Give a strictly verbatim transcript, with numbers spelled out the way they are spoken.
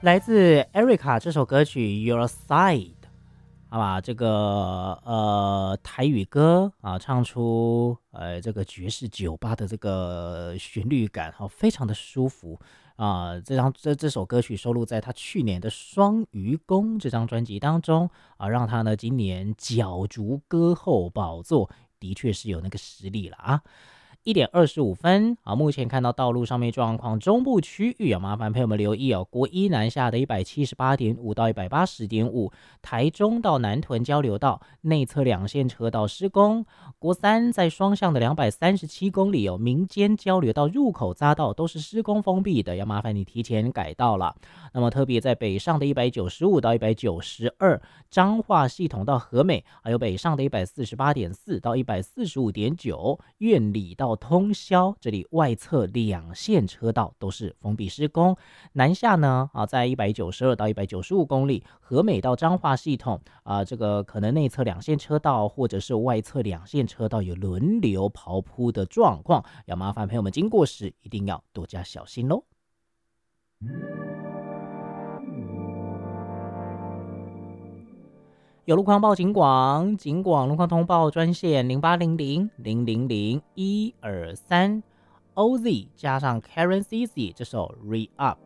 来自 Erica 这首歌曲 Your Side， 好吧，这个呃台语歌啊，唱出呃这个爵士酒吧的这个旋律感，好、非常的舒服啊。这张这这首歌曲收录在他去年的《双鱼宫》这张专辑当中啊，让他呢今年角逐歌后宝座，的确是有那个实力了啊。一点二十五分啊！目前看到道路上面状况，中部区域啊，麻烦朋友们留意哦。国一南下的一百七十八点五到一百八十点五，台中到南屯交流道内侧两线车道施工。国三在双向的两百三十七公里哦，民间交流道入口匝道都是施工封闭的，要麻烦你提前改道了。那么特别在北上的一百九十五到一百九十二，彰化系统到和美，还有北上的一百四十八点四到一百四十五点九，苑里到通霄，这里外侧两线车道都是封闭施工。南下呢啊，在一百九十二到一百九十五公里，和美到彰化系统啊，这个可能内侧两线车道或者是外侧两线车道有轮流刨铺的状况，要麻烦朋友们经过时一定要多加小心喽。有路况报警广，警广路况通报专线零八零零零零零一二三 ，O Z 加上 Karen C C 这首 Re Up。